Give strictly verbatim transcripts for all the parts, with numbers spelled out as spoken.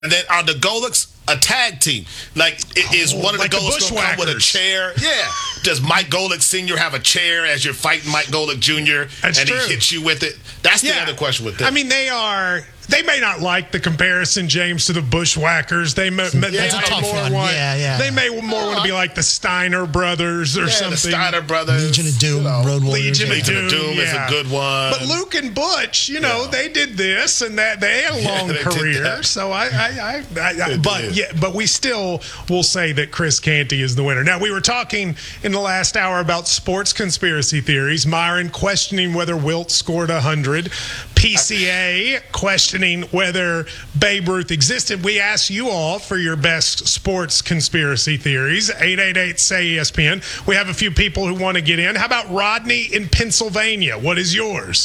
And then are the Golics a tag team? Like, i- is Oh, one of like the the Golics going to come with a Bushwhackers. chair? Yeah. Does Mike Golick Senior have a chair as you're fighting Mike Golick Junior That's and true. he hits you with it? That's the Yeah. other question with this. I mean, they are. They may not like the comparison, James, to the Bushwhackers. They, may, they That's a may tough more one. want. Yeah, yeah. They may more want to be like the Steiner brothers or yeah, something. the Steiner brothers. Legion of Doom, you know, Road Warriors. Legion of yeah. Legion of Doom, Doom is yeah. a good one. But Luke and Butch, you know, Yeah. they did this and that. They had a long they did career. that. So I, I, I, I, I They but did. yeah, but we still will say that Chris Canty is the winner. Now, we were talking in the last hour about sports conspiracy theories. Myron questioning whether Wilt scored one hundred. P C A questioning whether Babe Ruth existed. We asked you all for your best sports conspiracy theories. eight eight eight, S A Y, E S P N. We have a few people who want to get in. How about Rodney in Pennsylvania? What is yours?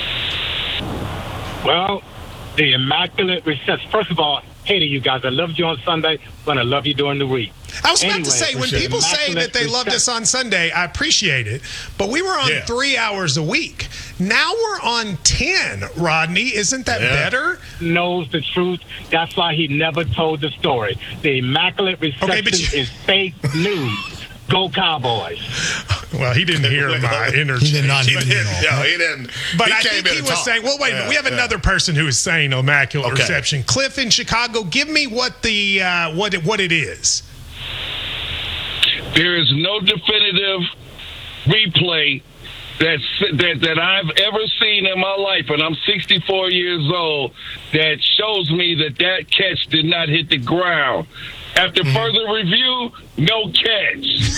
Well, the Immaculate Reception. First of all, hey to you guys. I loved you on Sunday. I'm going to love you during the week. I was about Anyway, to say, when the people say Immaculate that they loved us Reception- on Sunday, I appreciate it. But we were on Yeah. three hours a week. Now we're on ten, Rodney. Isn't that Yeah. better? knows the truth. That's why he never told the story. The Immaculate Reception Okay, but you- is fake news. Go Cowboys. Well, he didn't hear my interchange. He did not He even didn't, know. yeah, he didn't. But he I came think in he to was talk. saying, well, wait a minute. Yeah, We have yeah. another person who is saying Immaculate Okay. Reception. Cliff in Chicago, give me what the uh, what it, what it is. There is no definitive replay that's, that that I've ever seen in my life, and I'm sixty-four years old, that shows me that that catch did not hit the ground. After further review, no catch.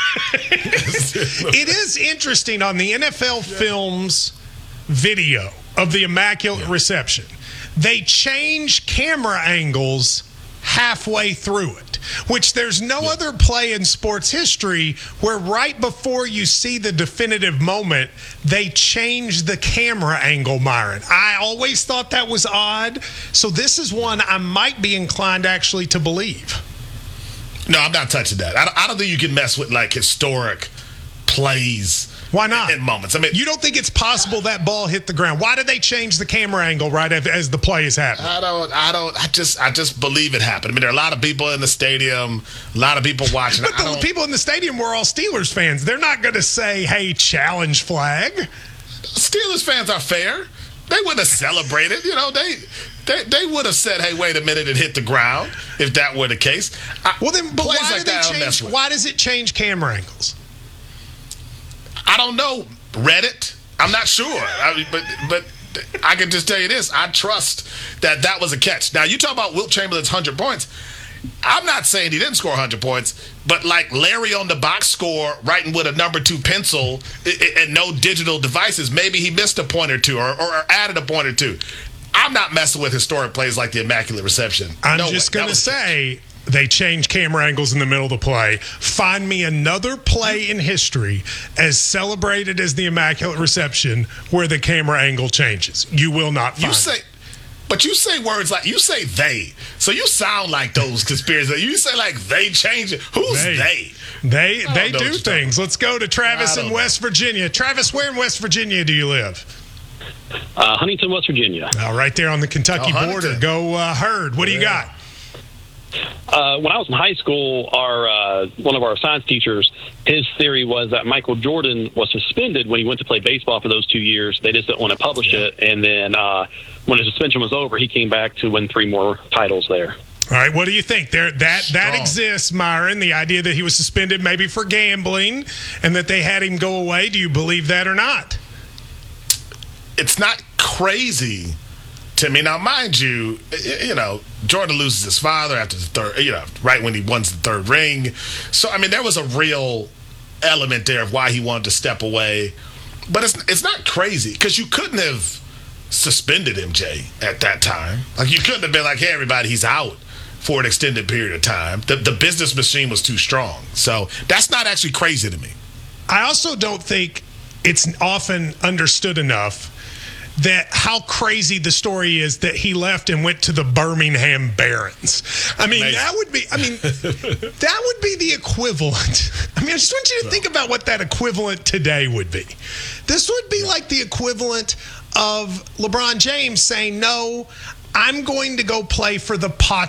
It is interesting on the N F L Films video of the Immaculate Reception. They change camera angles halfway through it, which there's no other play in sports history where right before you see the definitive moment, they change the camera angle, Myron. I always thought that was odd. So this is one I might be inclined actually to believe. No, I'm not touching that. I don't, I don't think you can mess with like historic plays. Why not? In moments. I mean, You don't think it's possible that ball hit the ground? Why did they change the camera angle right as, as the play is happening? I don't. I don't. I just. I just believe it happened. I mean, there are a lot of people in the stadium, a lot of people watching. But I the don't, people in the stadium were all Steelers fans. They're not going to say, hey, challenge flag. Steelers fans are fair. They wouldn't have celebrated. You know, they they, they would have said, "Hey, wait a minute, it hit the ground." If that were the case, I, Well, then, but plays why, like do they that I don't mess change, with. why does it change camera angles? I don't know. Reddit. I'm not sure. I mean, but but I can just tell you this. I trust that that was a catch. Now you talk about Wilt Chamberlain's one hundred points. I'm not saying he didn't score one hundred points, but like Larry on the box score, writing with a number two pencil i- i- and no digital devices, maybe he missed a point or two or, or added a point or two. I'm not messing with historic plays like the Immaculate Reception. I'm No just way. going That to was a catch. say they change camera angles in the middle of the play. Find me another play in history as celebrated as the Immaculate Reception where the camera angle changes. You will not find You say, but you say words like, you say they. So you sound like those conspiracies. You say like they change it. Who's They. they? They I they don't know do what you're talking things. Let's go to Travis I in don't West Virginia. Travis, where in West Virginia do you live? Uh, Huntington, West Virginia. Uh, right there on the Kentucky Oh, border. Huntington. Go uh, Herd. What do you Yeah. got? Uh, when I was in high school, our uh, one of our science teachers, his theory was that Michael Jordan was suspended when he went to play baseball for those two years. They just didn't want to publish it, and then uh, when his suspension was over, he came back to win three more titles there. All right, what do you think? There, that that Strong. exists, Myron. The idea that he was suspended maybe for gambling, and that they had him go away. Do you believe that or not? It's not crazy to me. Now, mind you, you know, Jordan loses his father after the third, you know, right when he wins the third ring. So, I mean, there was a real element there of why he wanted to step away. But it's it's not crazy because you couldn't have suspended M J at that time. Like, you couldn't have been like, hey, everybody, he's out for an extended period of time. The, the business machine was too strong. So that's not actually crazy to me. I also don't think it's often understood enough that how crazy the story is that he left and went to the Birmingham Barons. I mean, Amazing. that would be, I mean, that would be the equivalent. I mean, I just want you to think about what that equivalent today would be. This would be like the equivalent of LeBron James saying, no, I'm going to go play for the